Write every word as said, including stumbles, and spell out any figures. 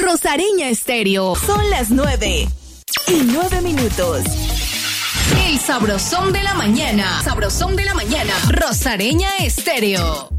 Rosareña Estéreo. Son las nueve y nueve minutos. El sabrosón de la mañana. Sabrosón de la mañana. Rosareña Estéreo.